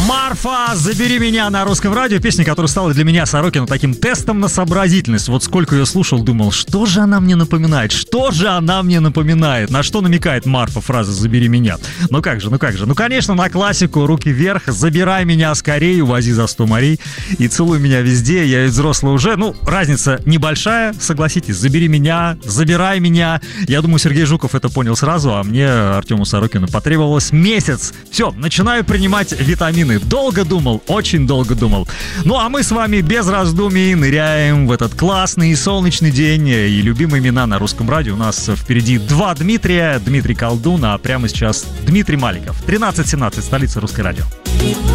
Марфа, забери меня на Русском радио. Песня, которая стала для меня, Сорокина, таким тестом на сообразительность. Вот сколько ее слушал, думал, что же она мне напоминает? Что же она мне напоминает? На что намекает Марфа фраза «забери меня»? Ну как же. Ну, конечно, на классику «Руки вверх», «забирай меня скорее, увози за 100 морей» и «целуй меня везде, я ведь взрослый уже». Ну, разница небольшая, согласитесь. «Забери меня», «забирай меня». Я думаю, Сергей Жуков это понял сразу, а мне, Артему Сорокину, потребовалось месяц. Все, начинаю принимать витамины. Долго думал, очень долго думал. Ну а мы с вами без раздумий ныряем в этот классный солнечный день. И любимые имена на Русском радио. У нас впереди два Дмитрия. Дмитрий Колдун, а прямо сейчас Дмитрий Маликов. 13:17, столица Русское радио.